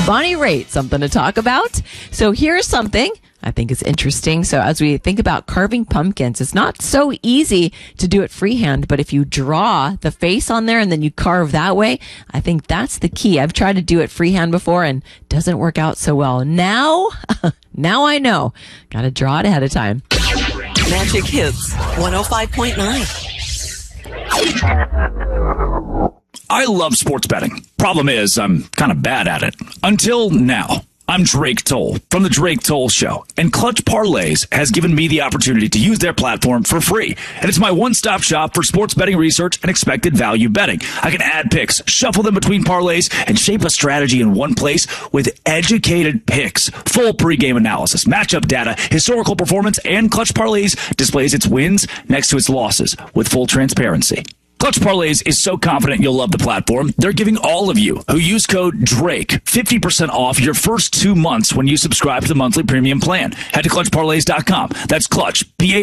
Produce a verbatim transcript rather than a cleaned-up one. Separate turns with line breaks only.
Bonnie Raitt, something to talk about. So here's something I think is interesting. So as we think about carving pumpkins, it's not so easy to do it freehand, but if you draw the face on there and then you carve that way, I think that's the key. I've tried to do it freehand before and it doesn't work out so well. Now, now I know. Got to draw it ahead of time.
Magic Hits one oh five point nine.
I love sports betting. Problem is, I'm kind of bad at it. Until now. I'm Drake Toll from The Drake Toll Show, and Clutch Parlays has given me the opportunity to use their platform for free. And it's my one-stop shop for sports betting research and expected value betting. I can add picks, shuffle them between parlays, and shape a strategy in one place with educated picks, full pregame analysis, matchup data, historical performance, and Clutch Parlays displays its wins next to its losses with full transparency. Clutch Parlays is so confident you'll love the platform, they're giving all of you who use code DRAKE fifty percent off your first two months when you subscribe to the monthly premium plan. Head to clutch parlays dot com. That's Clutch, P A